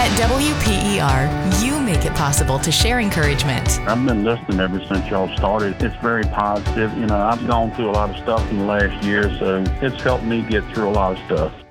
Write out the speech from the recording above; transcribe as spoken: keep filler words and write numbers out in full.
At W P E R, you make it possible to share encouragement. I've been listening ever since y'all started. It's very positive. You know, I've gone through a lot of stuff in the last year, so it's helped me get through a lot of stuff.